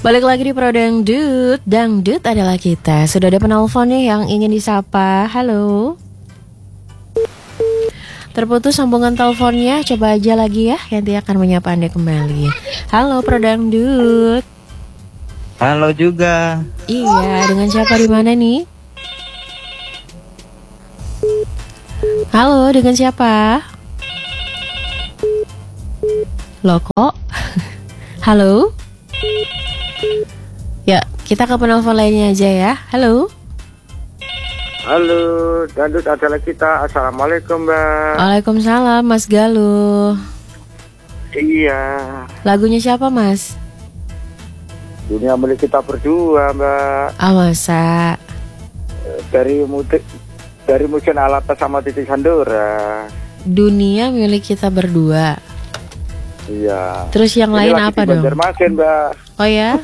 Balik lagi di Pro Dangdut. Dangdut adalah kita. Sudah ada penelponnya yang ingin disapa. Halo. Terputus sambungan teleponnya. Coba aja lagi ya. Yanti akan menyapa Anda kembali. Halo Pro Dangdut. Halo juga. Iya, dengan siapa di mana nih? Halo, dengan siapa? Loh kok? Halo? Ya, kita ke penelpon lainnya aja ya. Halo. Halo, Dangdut adalah kita. Assalamualaikum, Mbak. Waalaikumsalam, Mas Galuh. Iya. Lagunya siapa, Mas? Dunia milik kita berdua, Mbak. Ah, masa? Dari Mujen Alata sama Titi Sandora. Dunia milik kita berdua. Iya. Terus yang lain lagi apa di dong? Banjarmasin, Mbak. Oh ya?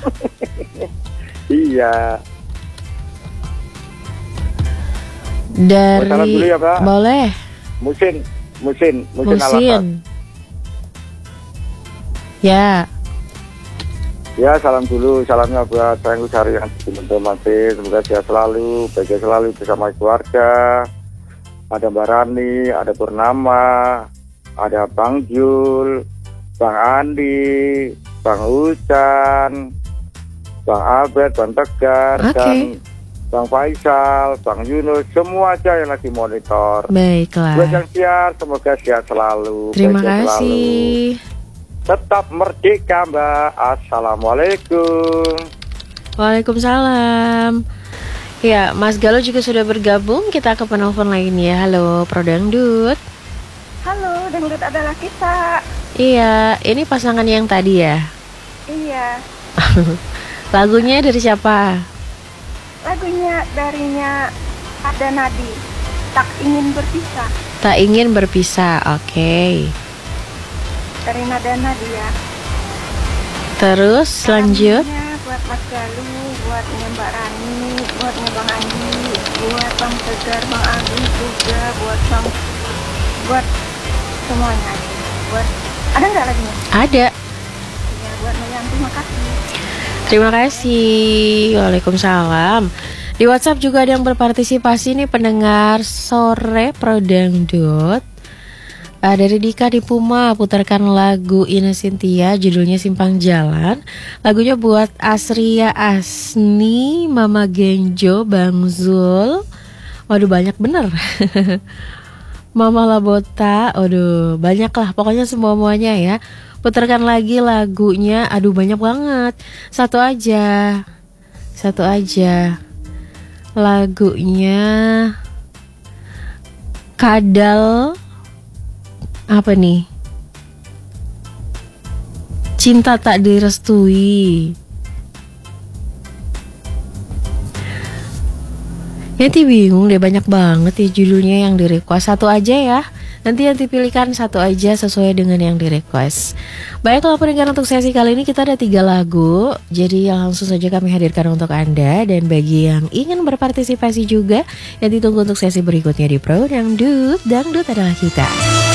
Iya. Dari Salam dulu ya, Pak. Boleh. Musin Alata. Ya. Ya, salam dulu. Salamnya buat sayang cari yang di Banjarmasin. Semoga sehat selalu, bahagia selalu bersama keluarga. Ada Mbak Rani, ada Purnama, ada Bang Jul, Bang Andi, Bang Ucan, Bang Abed, Bang Tegar, dan Bang Faisal, Bang Yunus, semua aja yang lagi monitor. Baiklah. Buat yang siar, semoga sehat selalu. Terima kasih. Selalu. Tetap merdeka, Mbak. Assalamualaikum. Waalaikumsalam. Ya, Mas Galuh juga sudah bergabung. Kita ke penelpon lainnya. Halo, Pro Dangdut. Halo, Dangdut adalah kita. Iya, ini pasangan yang tadi ya? Iya. Lagunya dari siapa? Lagunya darinya Ada Nadi. Tak ingin berpisah. Tak ingin berpisah. Oke. Dari Nada Nadia. Terus lanjut. Salamnya buat Mas Galuh, buat Mbak Rani, buat Bang Andi, buat Bang Tegar, Bang Agus juga, buat semuanya. Ada nggak lagunya? Ada. Ya, buat Noyanti, makasih. Terima kasih. Waalaikumsalam. Di WhatsApp juga ada yang berpartisipasi nih, pendengar sore Pro Dangdut. Dari Dika di Puma, putarkan lagu Ine Cynthia, judulnya Simpang Jalan. Lagunya buat Asria Asni, Mama Genjo, Bang Zul. Waduh, banyak bener. Mama Labota, waduh, banyak lah. Pokoknya semuanya ya. Putarkan lagi lagunya, aduh banyak banget. Satu aja. Lagunya Kadal. Apa nih? Cinta tak direstui. Nanti bingung deh, banyak banget ya judulnya yang di request. Satu aja ya. Nanti pilihkan satu aja sesuai dengan yang di request. Baiklah pendengar, untuk sesi kali ini kita ada 3 lagu. Jadi langsung saja kami hadirkan untuk Anda. Dan bagi yang ingin berpartisipasi juga, yang ditunggu untuk sesi berikutnya di Pro Dangdut. Dangdut adalah kita.